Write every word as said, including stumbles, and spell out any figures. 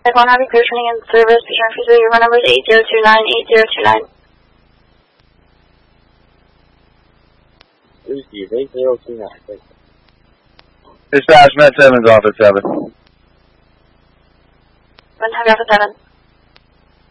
one Heavy Cruise running in service, return for your number is eight zero two nine, eight zero two nine. Lucy, eight zero two nine. Dispatch, Met seven's off at seven. one Heavy off at seven.